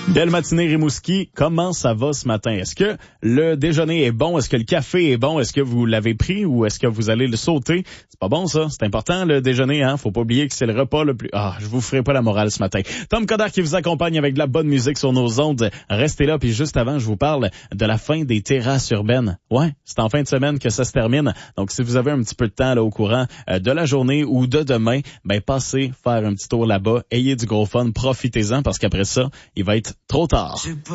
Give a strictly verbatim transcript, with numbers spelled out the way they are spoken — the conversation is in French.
Belle matinée Rimouski, comment ça va ce matin? Est-ce que le déjeuner est bon? Est-ce que le café est bon? Est-ce que vous l'avez pris ou est-ce que vous allez le sauter? C'est pas bon ça, c'est important le déjeuner, hein? Faut pas oublier que c'est le repas le plus... Ah, je vous ferai pas la morale ce matin. Tom Coderre qui vous accompagne avec de la bonne musique sur nos ondes. Restez là, puis juste avant, je vous parle de la fin des terrasses urbaines. Ouais, c'est en fin de semaine que ça se termine. Donc si vous avez un petit peu de temps là au courant euh, de la journée ou de demain, ben passez faire un petit tour là-bas, ayez du gros fun, profitez-en parce qu'après ça, il va être trop tard.